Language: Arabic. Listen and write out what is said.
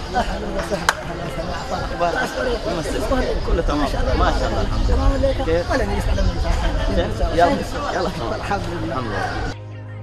اهلا وسهلا اهلا وسهلا. اخبارك؟ كله تمام ما شاء الله الحمد لله. كيف؟ ولا نسال يلا الحمد لله.